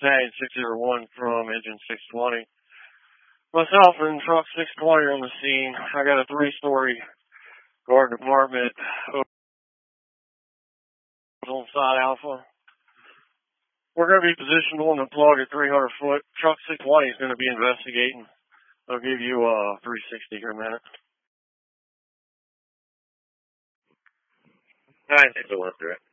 Battalion 601 from Engine 620. Myself and Truck 620 are on the scene. I got a 3-story garden apartment on side Alpha. We're going to be positioned on the plug at 300 foot. Truck 620 is going to be investigating. I'll give you a 360 here in a minute. 9-601, direct.